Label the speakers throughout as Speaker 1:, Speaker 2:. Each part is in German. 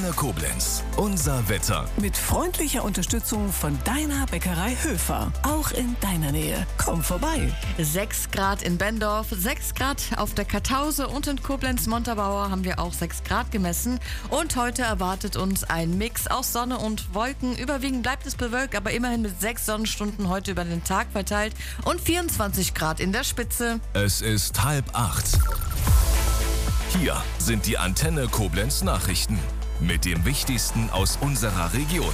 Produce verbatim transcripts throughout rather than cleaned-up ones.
Speaker 1: Antenne Koblenz. Unser Wetter.
Speaker 2: Mit freundlicher Unterstützung von deiner Bäckerei Höfer. Auch in deiner Nähe. Komm vorbei.
Speaker 3: sechs Grad in Bendorf, sechs Grad auf der Kartause und in Koblenz-Montabaur haben wir auch sechs Grad gemessen. Und heute erwartet uns ein Mix aus Sonne und Wolken. Überwiegend bleibt es bewölkt, aber immerhin mit sechs Sonnenstunden heute über den Tag verteilt und vierundzwanzig Grad in der Spitze.
Speaker 1: Es ist halb acht. Hier sind die Antenne Koblenz Nachrichten mit dem Wichtigsten aus unserer Region.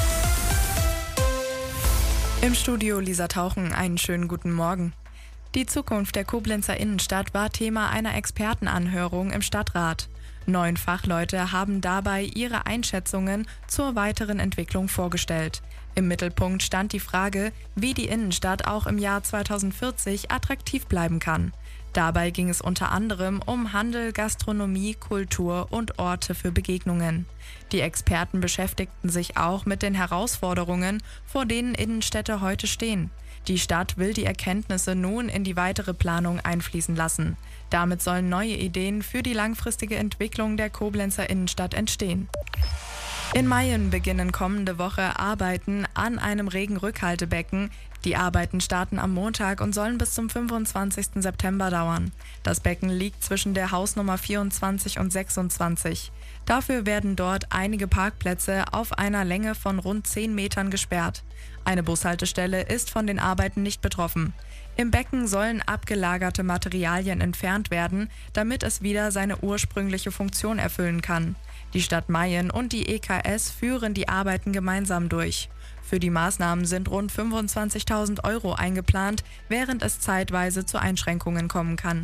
Speaker 4: Im Studio Lisa Tauchen, einen schönen guten Morgen. Die Zukunft der Koblenzer Innenstadt war Thema einer Expertenanhörung im Stadtrat. Neun Fachleute haben dabei ihre Einschätzungen zur weiteren Entwicklung vorgestellt. Im Mittelpunkt stand die Frage, wie die Innenstadt auch im Jahr zweitausendvierzig attraktiv bleiben kann. Dabei ging es unter anderem um Handel, Gastronomie, Kultur und Orte für Begegnungen. Die Experten beschäftigten sich auch mit den Herausforderungen, vor denen Innenstädte heute stehen. Die Stadt will die Erkenntnisse nun in die weitere Planung einfließen lassen. Damit sollen neue Ideen für die langfristige Entwicklung der Koblenzer Innenstadt entstehen. In Mayen beginnen kommende Woche Arbeiten an einem Regenrückhaltebecken. Die Arbeiten starten am Montag und sollen bis zum fünfundzwanzigsten September dauern. Das Becken liegt zwischen der Hausnummer vierundzwanzig und sechsundzwanzig. Dafür werden dort einige Parkplätze auf einer Länge von rund zehn Metern gesperrt. Eine Bushaltestelle ist von den Arbeiten nicht betroffen. Im Becken sollen abgelagerte Materialien entfernt werden, damit es wieder seine ursprüngliche Funktion erfüllen kann. Die Stadt Mayen und die E K S führen die Arbeiten gemeinsam durch. Für die Maßnahmen sind rund fünfundzwanzigtausend Euro eingeplant, während es zeitweise zu Einschränkungen kommen kann.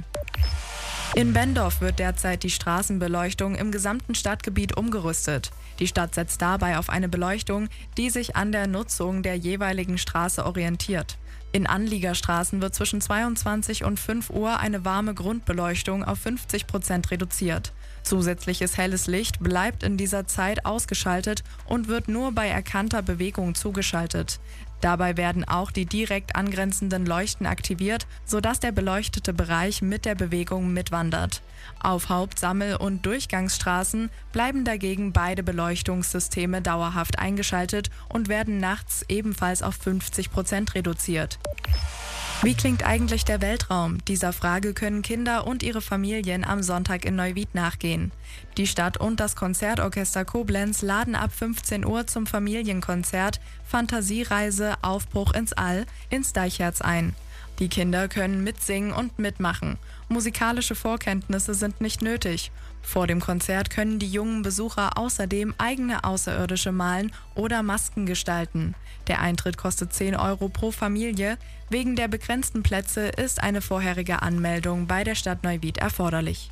Speaker 4: In Bendorf wird derzeit die Straßenbeleuchtung im gesamten Stadtgebiet umgerüstet. Die Stadt setzt dabei auf eine Beleuchtung, die sich an der Nutzung der jeweiligen Straße orientiert. In Anliegerstraßen wird zwischen zweiundzwanzig und fünf Uhr eine warme Grundbeleuchtung auf fünfzig Prozent reduziert. Zusätzliches helles Licht bleibt in dieser Zeit ausgeschaltet und wird nur bei erkannter Bewegung zugeschaltet. Dabei werden auch die direkt angrenzenden Leuchten aktiviert, sodass der beleuchtete Bereich mit der Bewegung mitwandert. Auf Haupt-, Sammel- und Durchgangsstraßen bleiben dagegen beide Beleuchtungssysteme dauerhaft eingeschaltet und werden nachts ebenfalls auf fünfzig Prozent reduziert. Wie klingt eigentlich der Weltraum? Dieser Frage können Kinder und ihre Familien am Sonntag in Neuwied nachgehen. Die Stadt und das Konzertorchester Koblenz laden ab fünfzehn Uhr zum Familienkonzert Fantasiereise Aufbruch ins All ins Deichherz ein. Die Kinder können mitsingen und mitmachen. Musikalische Vorkenntnisse sind nicht nötig. Vor dem Konzert können die jungen Besucher außerdem eigene Außerirdische malen oder Masken gestalten. Der Eintritt kostet zehn Euro pro Familie. Wegen der begrenzten Plätze ist eine vorherige Anmeldung bei der Stadt Neuwied erforderlich.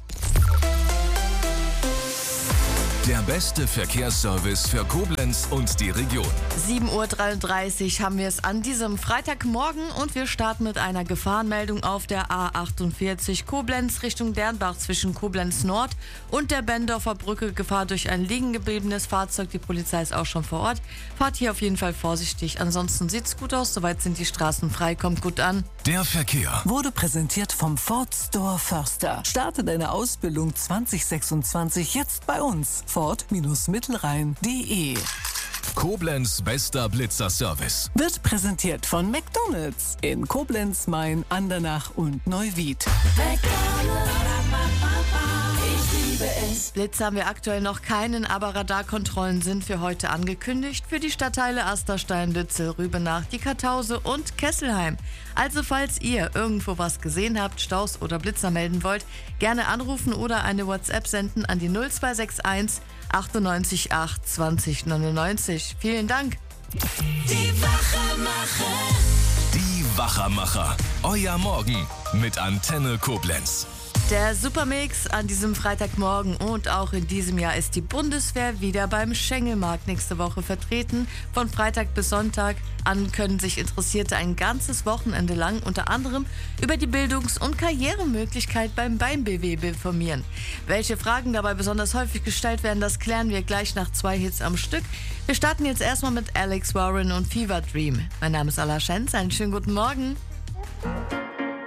Speaker 1: Der beste Verkehrsservice für Koblenz und die Region.
Speaker 3: sieben Uhr dreiunddreißig haben wir es an diesem Freitagmorgen und wir starten mit einer Gefahrenmeldung auf der A achtundvierzig Koblenz Richtung Dernbach zwischen Koblenz Nord und der Bendorfer Brücke. Gefahr durch ein liegen gebliebenes Fahrzeug. Die Polizei ist auch schon vor Ort. Fahrt hier auf jeden Fall vorsichtig. Ansonsten sieht's gut aus. Soweit sind die Straßen frei. Kommt gut an.
Speaker 1: Der Verkehr
Speaker 2: Wurde präsentiert vom Ford Store Förster. Starte deine Ausbildung zwanzig sechsundzwanzig jetzt bei uns. Ford-Mittelrhein punkt de
Speaker 1: Koblenz bester Blitzer-Service.
Speaker 2: Wird präsentiert von McDonald's in Koblenz, Mayen, Andernach und Neuwied.
Speaker 3: Blitz haben wir aktuell noch keinen, aber Radarkontrollen sind für heute angekündigt für die Stadtteile Asterstein, Lützel, Rübenach, die Kartause und Kesselheim. Also falls ihr irgendwo was gesehen habt, Staus oder Blitzer melden wollt, gerne anrufen oder eine WhatsApp senden an die null zwei sechs eins achtundneunzig acht zwanzig neunundneunzig. Vielen Dank.
Speaker 5: Die Wachermacher.
Speaker 1: Die Wachermacher. Euer Morgen mit Antenne Koblenz.
Speaker 3: Der Supermix an diesem Freitagmorgen und auch in diesem Jahr ist die Bundeswehr wieder beim Schengelmarkt nächste Woche vertreten. Von Freitag bis Sonntag an können sich Interessierte ein ganzes Wochenende lang unter anderem über die Bildungs- und Karrieremöglichkeit beim Bein-B W informieren. Welche Fragen dabei besonders häufig gestellt werden, das klären wir gleich nach zwei Hits am Stück. Wir starten jetzt erstmal mit Alex Warren und Fever Dream. Mein Name ist Ala Schenz, einen schönen guten Morgen.